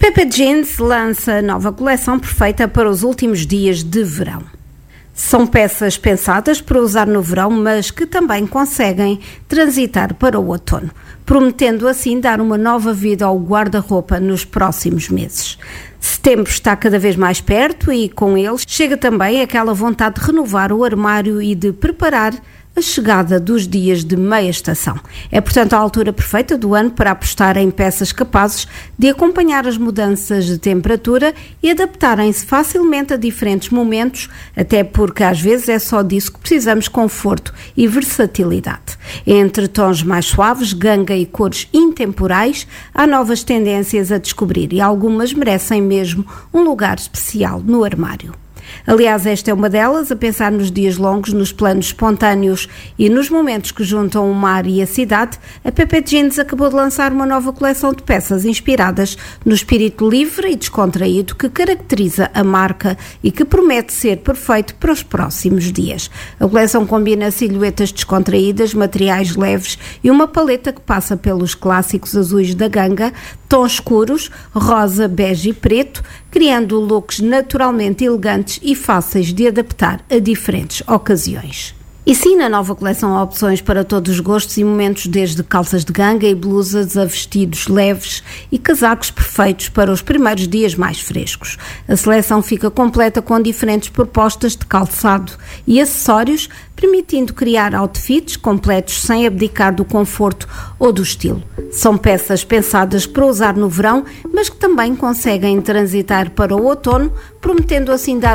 Pepe Jeans lança nova coleção perfeita para os últimos dias de verão. São peças pensadas para usar no verão, mas que também conseguem transitar para o outono, prometendo assim dar uma nova vida ao guarda-roupa nos próximos meses. Setembro está cada vez mais perto e, com ele, chega também aquela vontade de renovar o armário e de preparar a chegada dos dias de meia estação. É, portanto, a altura perfeita do ano para apostar em peças capazes de acompanhar as mudanças de temperatura e adaptarem-se facilmente a diferentes momentos, até porque às vezes é só disso que precisamos: conforto e versatilidade. Entre tons mais suaves, ganga e cores intemporais, há novas tendências a descobrir e algumas merecem mesmo um lugar especial no armário. Aliás, esta é uma delas, a pensar nos dias longos, nos planos espontâneos e nos momentos que juntam o mar e a cidade. A Pepe Jeans acabou de lançar uma nova coleção de peças inspiradas no espírito livre e descontraído que caracteriza a marca e que promete ser perfeito para os próximos dias. A coleção combina silhuetas descontraídas, materiais leves e uma paleta que passa pelos clássicos azuis da ganga, tons escuros, rosa, bege e preto, criando looks naturalmente elegantes e fáceis de adaptar a diferentes ocasiões. E sim, na nova coleção há opções para todos os gostos e momentos, desde calças de ganga e blusas a vestidos leves e casacos perfeitos para os primeiros dias mais frescos. A seleção fica completa com diferentes propostas de calçado e acessórios, permitindo criar outfits completos sem abdicar do conforto ou do estilo. São peças pensadas para usar no verão, mas que também conseguem transitar para o outono, prometendo assim dar